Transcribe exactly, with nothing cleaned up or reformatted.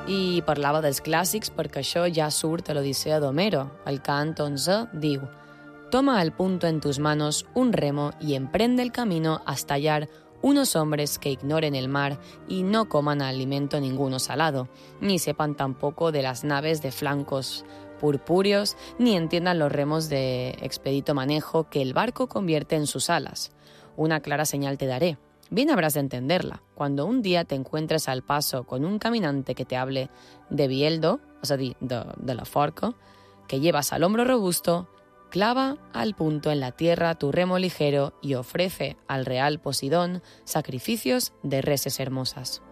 I parlava dels clàssics perquè això ja surt a l'Odissea d'Homero. El cant onzè diu: «Toma al punto en tus manos un remo y emprende el camino hasta hallar unos hombres que ignoren el mar y no coman alimento ninguno salado, ni sepan tampoco de las naves de flancos purpúreos, ni entiendan los remos de expedito manejo que el barco convierte en sus alas. Una clara señal te daré. Bien habrás de entenderla. Cuando un día te encuentres al paso con un caminante que te hable de bieldo, o sea, de, de la forca, que llevas al hombro robusto, clava al punto en la tierra tu remo ligero y ofrece al real Posidón sacrificios de reses hermosas».